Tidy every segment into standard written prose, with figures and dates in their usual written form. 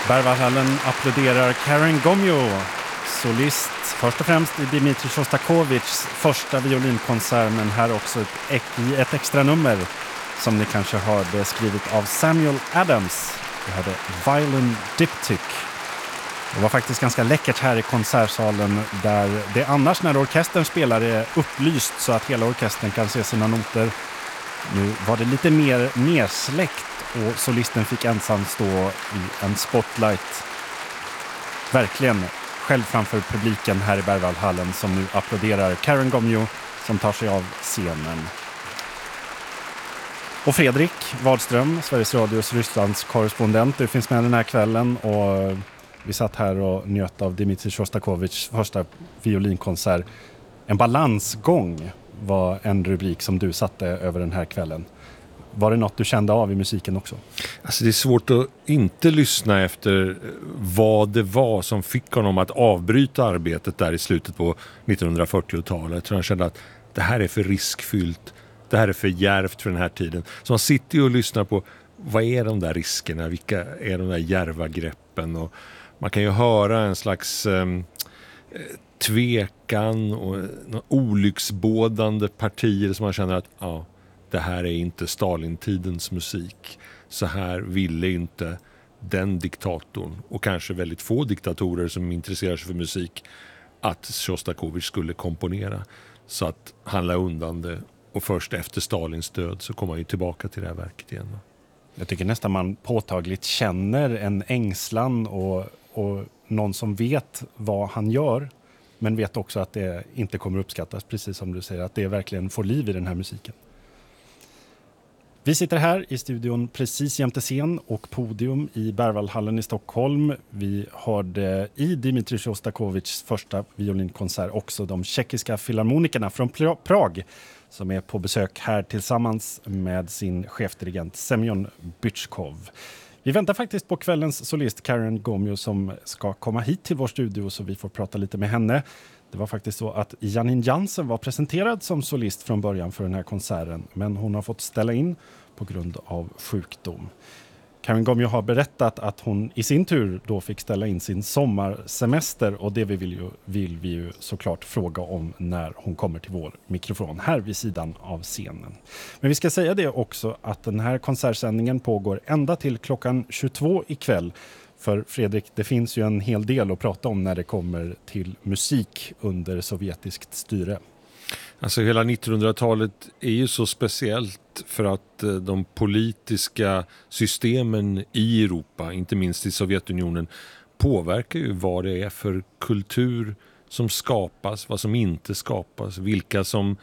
Berwaldhallen applåderar Karen Gomyo, solist först och främst i Dmitri Shostakovichs första violinkonsert, men här också ett extra nummer som ni kanske hörde skrivet av Samuel Adams. Vi hörde Violin Diptych. Det var faktiskt ganska läckert här i konsertsalen, där det annars när orkestern spelar är upplyst så att hela orkestern kan se sina noter. Nu var det lite mer nedsläckt och solisten fick ensam stå i en spotlight. Verkligen själv framför publiken här i Berwaldhallen som nu applåderar Karen Gomyo som tar sig av scenen. Och Fredrik Wadström, Sveriges Radios Rysslands korrespondent, du finns med den här kvällen, och vi satt här och njöt av Dmitri Shostakovichs första violinkonsert. En balansgång var en rubrik som du satte över den här kvällen. Var det något du kände av i musiken också? Alltså det är svårt att inte lyssna efter vad det var som fick honom att avbryta arbetet där i slutet på 1940-talet. Jag tror han kände att det här är för riskfyllt, det här är för djärvt för den här tiden. Så man sitter ju och lyssnar på vad är de där riskerna, vilka är de där djärva greppen, och man kan ju höra en slags tvekan och olycksbådande partier som man känner att ja, det här är inte Stalintidens musik. Så här ville inte den diktatorn, och kanske väldigt få diktatorer som intresserar sig för musik, att Shostakovich skulle komponera. Så att han la undan det, och först efter Stalins död så kommer han ju tillbaka till det här verket igen. Jag tycker nästan man påtagligt känner en ängslan och någon som vet vad han gör, men vet också att det inte kommer uppskattas, precis som du säger, att det verkligen får liv i den här musiken. Vi sitter här i studion precis jämte scen och podium i Berwaldhallen i Stockholm. Vi hörde i Dmitri Shostakovichs första violinkonsert också de tjeckiska filharmonikerna från Prag som är på besök här tillsammans med sin chefdirigent Semyon Bychkov. Vi väntar faktiskt på kvällens solist Karen Gomyo som ska komma hit till vår studio så vi får prata lite med henne. Det var faktiskt så att Janine Jansen var presenterad som solist från början för den här konserten, men hon har fått ställa in på grund av sjukdom. Karen Gomyo har berättat att hon i sin tur då fick ställa in sin sommarsemester, och det vill vi ju såklart fråga om när hon kommer till vår mikrofon här vid sidan av scenen. Men vi ska säga det också att den här konsertsändningen pågår ända till klockan 22 ikväll. För Fredrik, det finns ju en hel del att prata om när det kommer till musik under sovjetiskt styre. Alltså hela 1900-talet är ju så speciellt för att de politiska systemen i Europa, inte minst i Sovjetunionen, påverkar ju vad det är för kultur som skapas, vad som inte skapas, vilka som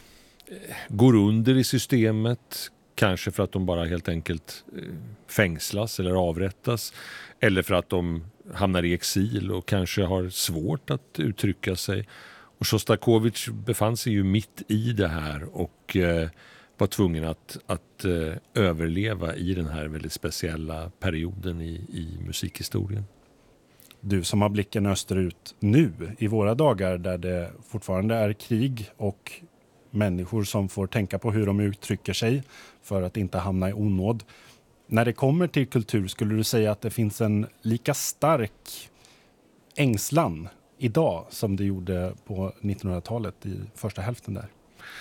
går under i systemet, kanske för att de bara helt enkelt fängslas eller avrättas, eller för att de hamnar i exil och kanske har svårt att uttrycka sig. Och Shostakovich befann sig ju mitt i det här och var tvungen att överleva i den här väldigt speciella perioden i musikhistorien. Du som har blicken österut nu i våra dagar där det fortfarande är krig och människor som får tänka på hur de uttrycker sig för att inte hamna i onåd. När det kommer till kultur, skulle du säga att det finns en lika stark ängslan idag som det gjorde på 1900-talet i första hälften där?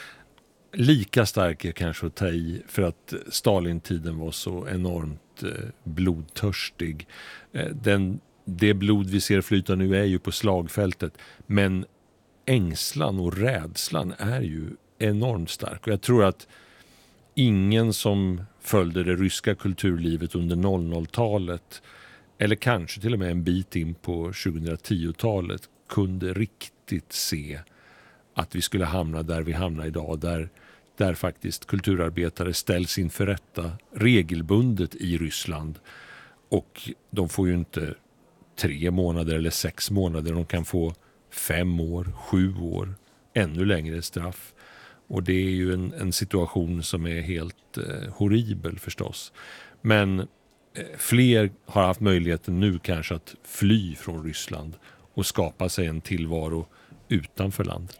Lika stark är kanske att ta i, för att Stalintiden var så enormt blodtörstig. Det blod vi ser flyta nu är ju på slagfältet, men ängslan och rädslan är ju enormt stark. Och jag tror att ingen som följde det ryska kulturlivet under 00-talet, eller kanske till och med en bit in på 2010-talet, kunde riktigt se att vi skulle hamna där vi hamnar idag, där faktiskt kulturarbetare ställs inför rätta regelbundet i Ryssland, och de får ju inte 3 månader eller 6 månader, de kan få 5 år, 7 år, ännu längre straff. Och det är ju en situation som är helt horribel förstås. Men fler har haft möjligheten nu kanske att fly från Ryssland och skapa sig en tillvaro utanför landet.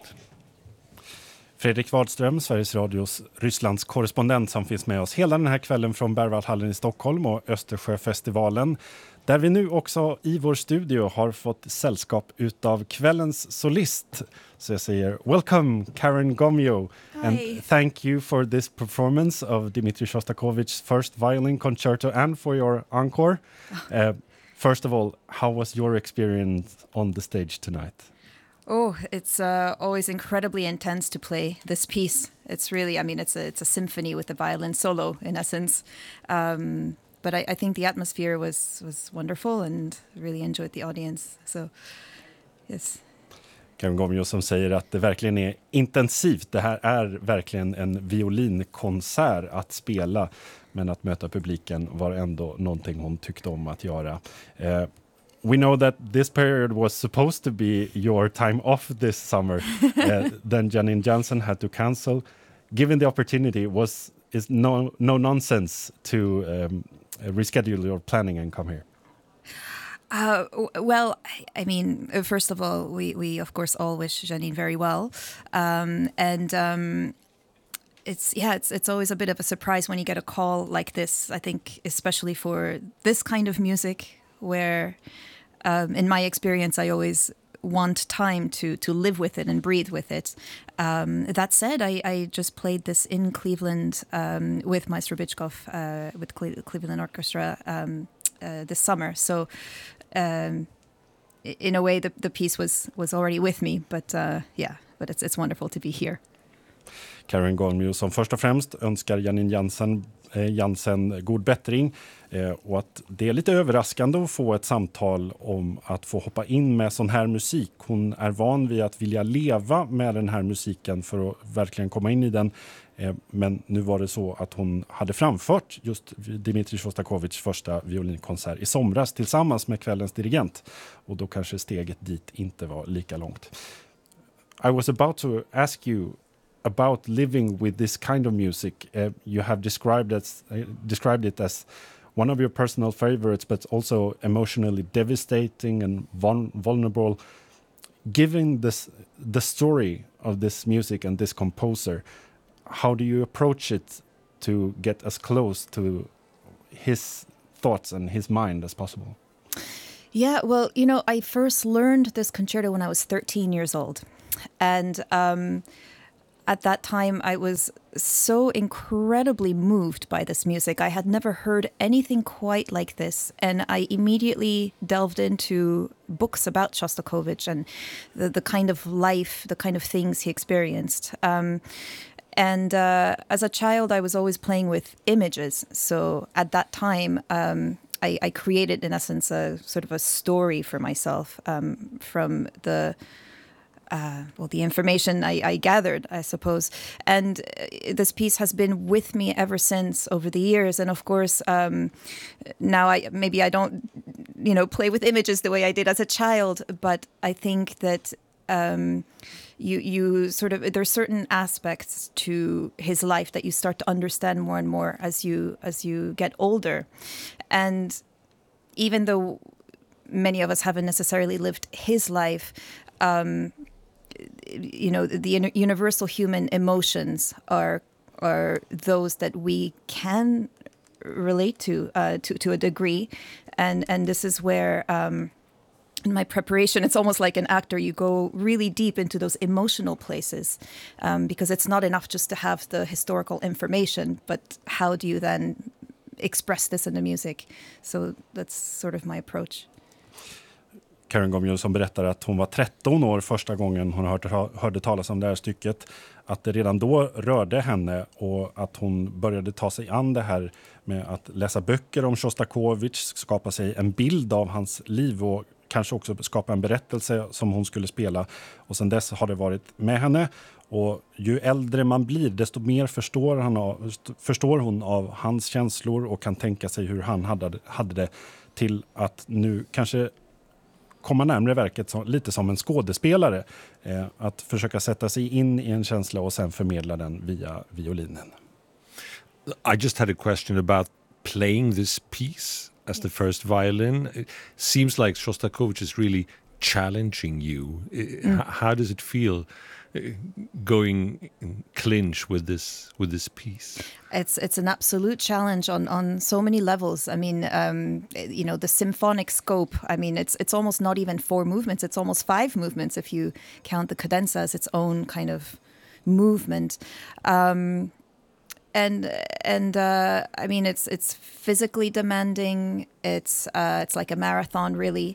Fredrik Wadström, Sveriges Radios Rysslands korrespondent som finns med oss hela den här kvällen från Berwaldhallen i Stockholm och Östersjöfestivalen. Där vi nu också i vår studio har fått sällskap utav kvällens solist. Så jag säger welcome Karen Gomyo. Hi. And thank you for this performance of Dmitri Shostakovich's first violin concerto and for your encore. First of all, how was your experience on the stage tonight? Oh, it's always incredibly intense to play this piece. It's really, I mean, it's a symphony with a violin solo in essence. But I think the atmosphere was wonderful and really enjoyed the audience. So, yes. Karen Gomyo som säger att det verkligen är intensivt. Det här är verkligen en violinkonsert att spela. Men att möta publiken var ändå någonting hon tyckte om att göra. We know that this period was supposed to be your time off this summer. Then Janine Jansen had to cancel. Given the opportunity, is no nonsense to reschedule your planning and come here? Well, I mean, first of all, we of course all wish Janine very well, it's always a bit of a surprise when you get a call like this. I think especially for this kind of music, where in my experience, I always want time to live with it and breathe with it. That said, I just played this in Cleveland with Maestro Bychkov with Cleveland Orchestra this summer. So in a way, the piece was already with me. But but it's wonderful to be here. Karen Gomyo som först och främst önskar Janine Jansen god bättring och att det är lite överraskande att få ett samtal om att få hoppa in med sån här musik. Hon är van vid att vilja leva med den här musiken för att verkligen komma in i den. Men nu var det så att hon hade framfört just Dmitri Shostakovichs första violinkonsert i somras tillsammans med kvällens dirigent. Och då kanske steget dit inte var lika långt. I was about to ask you about living with this kind of music. You have described it as one of your personal favorites, but also emotionally devastating and vulnerable. Given the story of this music and this composer, how do you approach it to get as close to his thoughts and his mind as possible? Yeah, well, you know, I first learned this concerto when I was 13 years old. And at that time, I was so incredibly moved by this music. I had never heard anything quite like this. And I immediately delved into books about Shostakovich and the kind of life, the kind of things he experienced. And as a child, I was always playing with images. So at that time, I created, in essence, a sort of a story for myself from the information I gathered, I suppose. And this piece has been with me ever since over the years. And of course, now I don't, play with images the way I did as a child, but I think that you sort of, there's certain aspects to his life that you start to understand more and more as you get older. And even though many of us haven't necessarily lived his life, the universal human emotions are those that we can relate to a degree, and this is where in my preparation, it's almost like an actor. You go really deep into those emotional places because it's not enough just to have the historical information, but how do you then express this in the music? So that's sort of my approach. Karen Gomyo som berättar att hon var 13 år första gången hon hörde talas om det här stycket. Att det redan då rörde henne och att hon började ta sig an det här med att läsa böcker om Shostakovich, skapa sig en bild av hans liv och kanske också skapa en berättelse som hon skulle spela. Och sen dess har det varit med henne. Och ju äldre man blir, desto mer förstår hon av hans känslor och kan tänka sig hur han hade det, till att nu kanske komma närmare verket lite som en skådespelare. Att försöka sätta sig in i en känsla och sen förmedla den via violinen. I just had a question about playing this piece as the first violin. It seems like Shostakovich is really challenging you. How does it feel going clinch with this piece? It's an absolute challenge on so many levels. I mean, the symphonic scope. I mean, it's almost not even 4 movements. It's almost 5 movements if you count the cadenza as its own kind of movement. And I mean, it's physically demanding. It's like a marathon, really.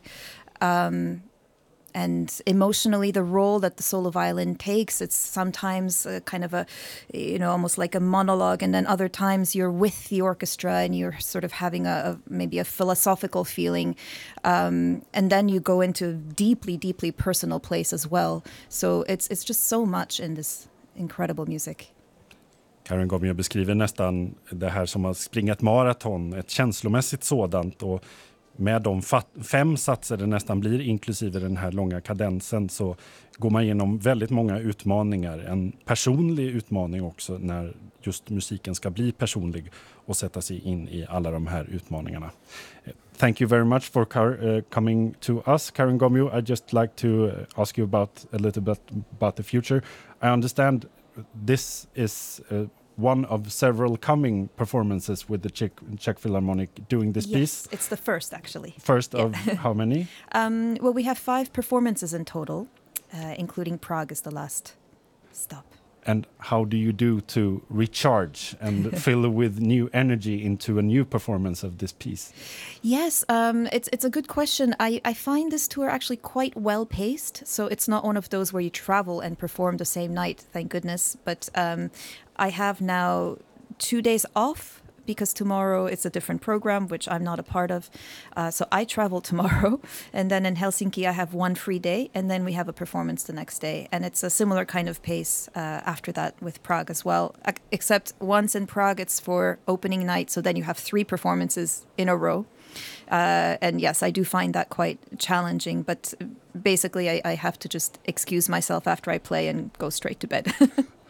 And emotionally, the role that the solo violin takes, it's sometimes kind of almost like a monologue. And then other times you're with the orchestra and you're sort of having maybe a philosophical feeling. And then you go into a deeply, deeply personal place as well. So it's just so much in this incredible music. Karen Gomio beskriver nästan det här som att springa ett maraton, ett känslomässigt sådant, och med de 5 satser det nästan blir inklusive den här långa kadensen så går man igenom väldigt många utmaningar. En personlig utmaning också när just musiken ska bli personlig och sätta sig in i alla de här utmaningarna. Thank you very much for coming to us, Karen Gomio. I'd just like to ask you a little bit about the future. I understand this is one of several coming performances with the Czech Philharmonic doing this piece. Yes, it's the first, actually. First of how many? Well, we have 5 performances in total, including Prague is the last stop. And how do you do to recharge and fill with new energy into a new performance of this piece? Yes, it's a good question. I find this tour actually quite well paced. So it's not one of those where you travel and perform the same night, thank goodness. But I have now 2 days off because tomorrow it's a different program, which I'm not a part of. So I travel tomorrow. And then in Helsinki, I have 1 free day. And then we have a performance the next day. And it's a similar kind of pace after that with Prague as well. Except once in Prague, it's for opening night. So then you have 3 performances in a row. And yes, I do find that quite challenging. But basically, I have to just excuse myself after I play and go straight to bed.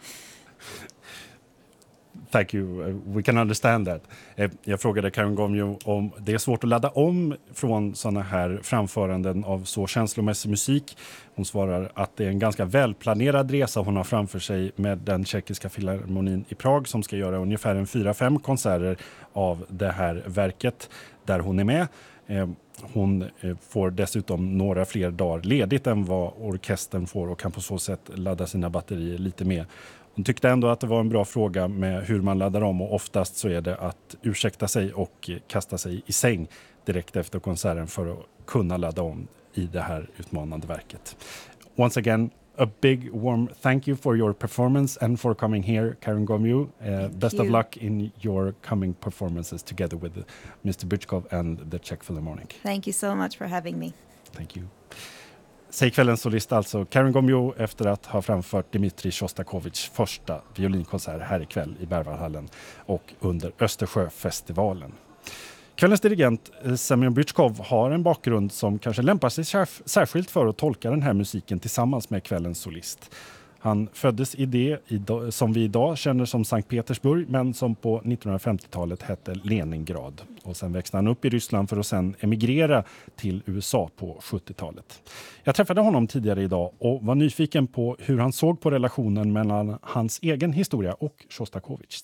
Thank you. We can understand that. Jag frågade Karen Gomio om det är svårt att ladda om från såna här framföranden av så känslomässig musik. Hon svarar att det är en ganska välplanerad resa hon har framför sig med den tjeckiska filharmonin i Prag som ska göra ungefär 4-5 konserter av det här verket där hon är med. Hon får dessutom några fler dagar ledigt än vad orkestern får och kan på så sätt ladda sina batterier lite mer. Hon tyckte ändå att det var en bra fråga med hur man laddar om, och oftast så är det att ursäkta sig och kasta sig i säng direkt efter konserten för att kunna ladda om i det här utmanande verket. Once again, a big warm thank you for your performance and for coming here, Karen Gomio. Best of luck in your coming performances together with Mr. Bychkov and the Czech Philharmonic. Thank you so much for having me. Thank you. Säg kvällens solist alltså Karen Gomio efter att ha framfört Dmitrij Sjostakovitjs första violinkonsert här ikväll i Berwaldhallen och under Östersjöfestivalen. Kvällens dirigent Semyon Bychkov har en bakgrund som kanske lämpar sig särskilt för att tolka den här musiken tillsammans med kvällens solist. Han föddes i det som vi idag känner som Sankt Petersburg, men som på 1950-talet hette Leningrad. Och sen växte han upp i Ryssland för att sen emigrera till USA på 70-talet. Jag träffade honom tidigare idag och var nyfiken på hur han såg på relationen mellan hans egen historia och Sjostakovitjs.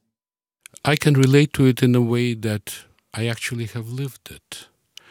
I can relate to it in a way that I actually have lived it.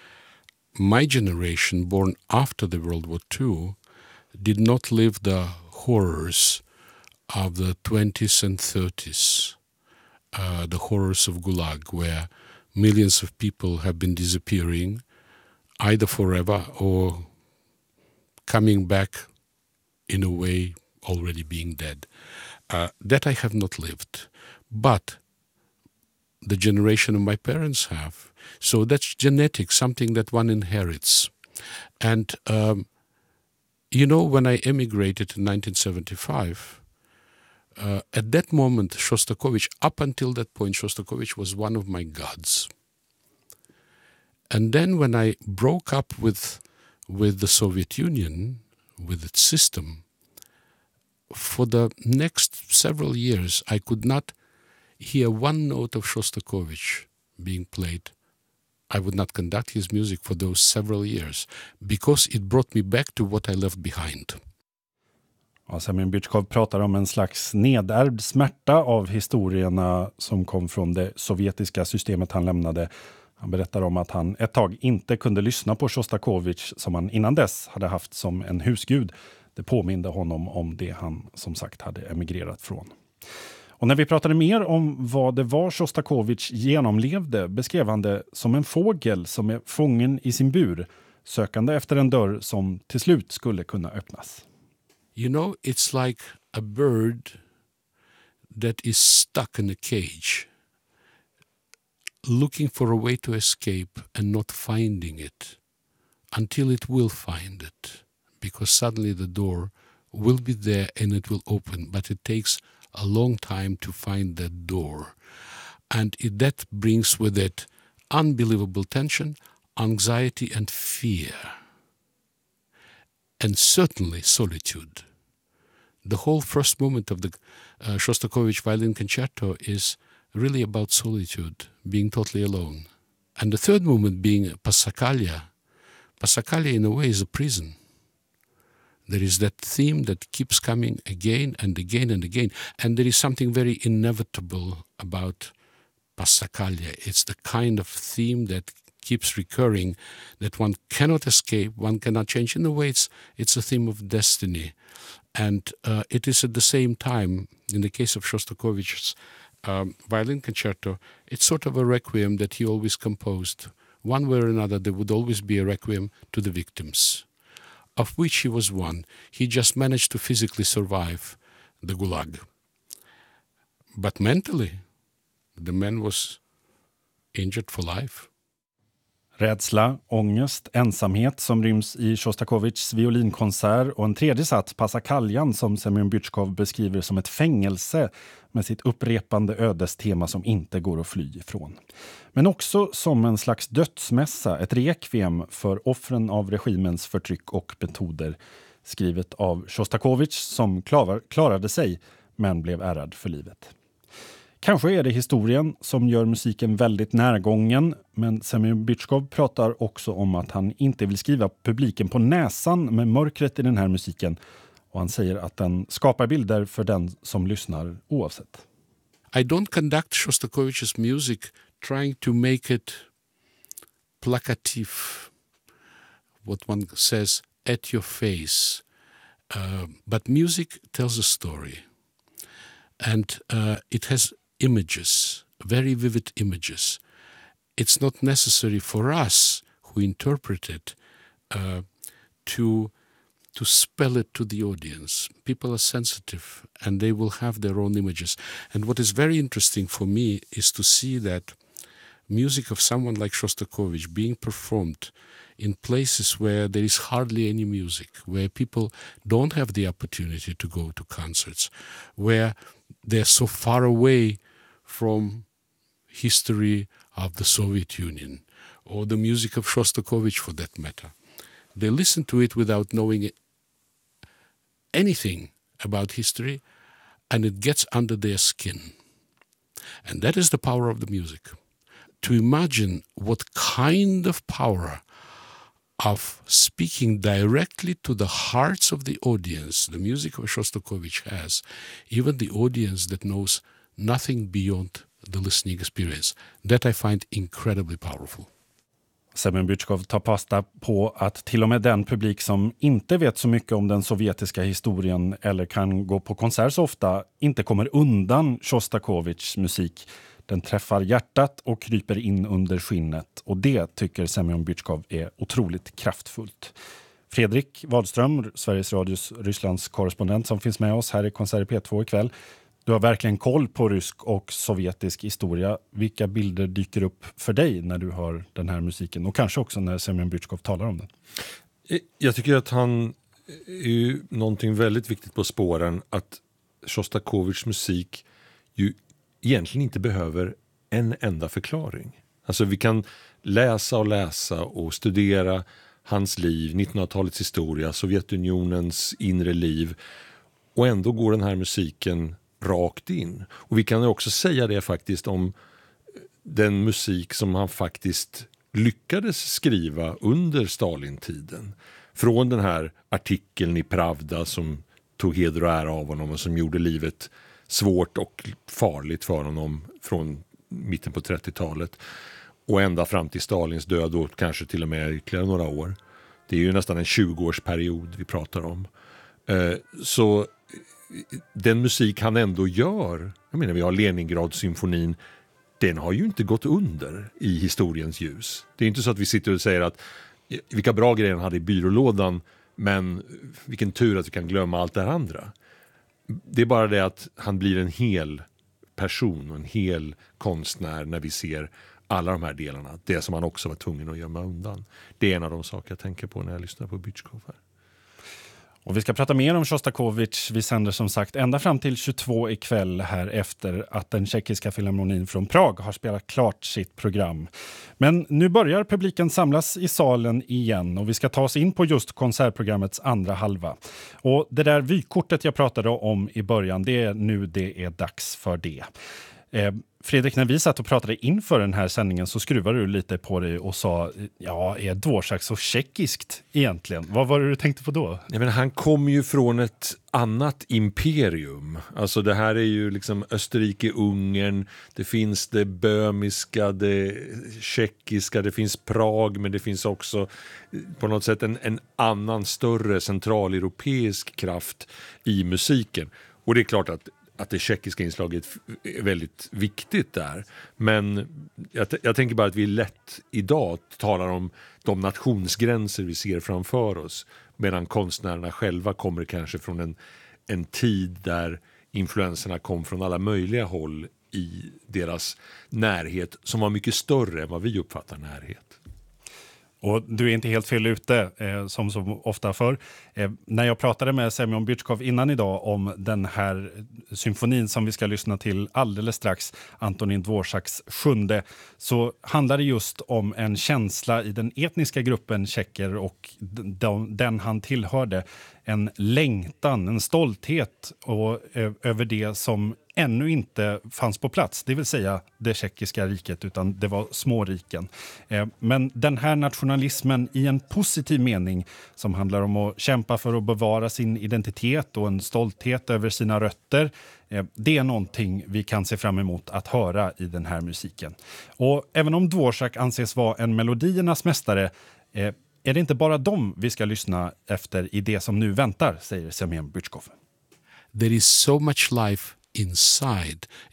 My generation, born after the World War II, did not live the horrors of the 20s and 30s, the horrors of Gulag, where millions of people have been disappearing, either forever or coming back in a way already being dead. That I have not lived, but the generation of my parents have. So that's genetic, something that one inherits. And you know, when I emigrated in 1975, at that moment, Shostakovich, up until that point, Shostakovich was one of my gods. And then when I broke up with the Soviet Union, with its system, for the next several years, I could not hear one note of Shostakovich being played. I would not conduct his music for those several years because it brought me back to what I left behind. Ja, Semyon Bychkov pratar om en slags nedärvd smärta av historierna som kom från det sovjetiska systemet han lämnade. Han berättar om att han ett tag inte kunde lyssna på Sjostakovitj som han innan dess hade haft som en husgud. Det påminde honom om det han som sagt hade emigrerat från. Och när vi pratade mer om vad det var Sjostakovitj genomlevde beskrev han det som en fågel som är fången i sin bur, sökande efter en dörr som till slut skulle kunna öppnas. You know, it's like a bird that is stuck in a cage, looking for a way to escape and not finding it until it will find it, because suddenly the door will be there and it will open, but it takes a long time to find that door. And that brings with it unbelievable tension, anxiety and fear. And certainly solitude. The whole first movement of the Shostakovich violin concerto is really about solitude, being totally alone. And the third movement being Passacaglia. Passacaglia in a way is a prison. There is that theme that keeps coming again and again and again. And there is something very inevitable about Passacaglia. It's the kind of theme that keeps recurring, that one cannot escape, one cannot change. In a way, it's a theme of destiny. And it is at the same time, in the case of Shostakovich's violin concerto, it's sort of a requiem that he always composed. One way or another, there would always be a requiem to the victims, of which he was one. He just managed to physically survive the Gulag. But mentally, the man was injured for life. Rädsla, ångest, ensamhet som ryms i Sjostakovitjs violinkonsert och en tredje sats, Passakaljan, som Semyon Bychkov beskriver som ett fängelse med sitt upprepande ödestema som inte går att fly ifrån. Men också som en slags dödsmässa, ett rekviem för offren av regimens förtryck och metoder, skrivet av Sjostakovitj som klarade sig men blev ärrad för livet. Kanske är det historien som gör musiken väldigt närgången, men Semyon Bychkov pratar också om att han inte vill skriva publiken på näsan med mörkret i den här musiken, och han säger att den skapar bilder för den som lyssnar oavsett. I don't conduct Shostakovich's music trying to make it placative, what one says, at your face. But music tells a story. And it has images, very vivid images. It's not necessary for us who interpret it to spell it to the audience. People are sensitive and they will have their own images. And what is very interesting for me is to see that music of someone like Shostakovich being performed in places where there is hardly any music, where people don't have the opportunity to go to concerts, where they're so far away from history of the Soviet Union, or the music of Shostakovich for that matter. They listen to it without knowing anything about history, and it gets under their skin. And that is the power of the music. To imagine what kind of power of speaking directly to the hearts of the audience the music of Shostakovich has, even the audience that knows nothing beyond the listening experience. That I find incredibly powerful. Semyon Bychkov tar fasta på att till och med den publik som inte vet så mycket om den sovjetiska historien eller kan gå på konsert så ofta inte kommer undan Shostakovichs musik. Den träffar hjärtat och kryper in under skinnet, och det tycker Semyon Bychkov är otroligt kraftfullt. Fredrik Wadström, Sveriges Radios Rysslands korrespondent som finns med oss här i Konsert P2 ikväll. Du har verkligen koll på rysk och sovjetisk historia. Vilka bilder dyker upp för dig när du hör den här musiken, och kanske också när Semyon Bychkov talar om den? Jag tycker att han är ju någonting väldigt viktigt på spåren, att Shostakovichs musik ju egentligen inte behöver en enda förklaring. Alltså vi kan läsa och studera hans liv, 1900-talets historia, Sovjetunionens inre liv, och ändå går den här musiken rakt in. Och vi kan också säga det faktiskt om den musik som han faktiskt lyckades skriva under Stalintiden. Från den här artikeln i Pravda som tog heder och ära av honom och som gjorde livet svårt och farligt för honom från mitten på 30-talet och ända fram till Stalins död och kanske till och med ytterligare några år. Det är ju nästan en 20-årsperiod vi pratar om. Så den musik han ändå gör, jag menar vi har Leningrad-symfonin, den har ju inte gått under i historiens ljus. Det är inte så att vi sitter och säger att vilka bra grejer han hade i byrålådan, men vilken tur att vi kan glömma allt det andra. Det är bara det att han blir en hel person och en hel konstnär när vi ser alla de här delarna. Det som han också var tvungen att gömma undan. Det är en av de saker jag tänker på när jag lyssnar på Bychkov här. Och vi ska prata mer om Sjostakovitj. Vi sänder som sagt ända fram till 22 ikväll här efter att den tjeckiska filharmonin från Prag har spelat klart sitt program. Men nu börjar publiken samlas i salen igen och vi ska ta oss in på just konsertprogrammets andra halva. Och det där vykortet jag pratade om i början, det är nu det är dags för det. Fredrik, när vi satt och pratade inför den här sändningen så skruvade du lite på dig och sa, ja, är Dvořák så tjeckiskt egentligen? Vad var det du tänkte på då? Ja, men han kommer ju från ett annat imperium. Alltså det här är ju liksom Österrike-Ungern, det finns det böhmiska, det tjeckiska, det finns Prag, men det finns också på något sätt en annan större centraleuropeisk kraft i musiken. Och det är klart att det tjeckiska inslaget är väldigt viktigt där. Men jag tänker bara att vi lätt idag talar om de nationsgränser vi ser framför oss. Medan konstnärerna själva kommer kanske från en tid där influenserna kom från alla möjliga håll i deras närhet som var mycket större än vad vi uppfattar närhet. Och du är inte helt fel ute, som så ofta förr. När jag pratade med Semyon Bychkov innan idag om den här symfonin som vi ska lyssna till alldeles strax, Antonín Dvořáks 7:e, så handlar det just om en känsla i den etniska gruppen tjecker och den han tillhörde. En längtan, en stolthet och, över det som ännu inte fanns på plats, det vill säga det tjeckiska riket, utan det var små riken. Men den här nationalismen i en positiv mening som handlar om att kämpa för att bevara sin identitet och en stolthet över sina rötter, det är någonting vi kan se fram emot att höra i den här musiken. Och även om Dvořák anses vara en melodiernas mästare, är det inte bara dem vi ska lyssna efter i det som nu väntar, säger Semyon Bychkov. There is so much life inside.